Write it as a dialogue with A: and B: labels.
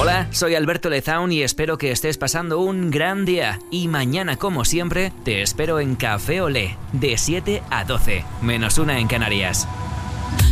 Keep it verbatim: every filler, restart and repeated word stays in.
A: Hola, soy Alberto Lezaun y espero que estés pasando un gran día. Y mañana, como siempre, te espero en Café Olé, de siete a doce, menos una en Canarias.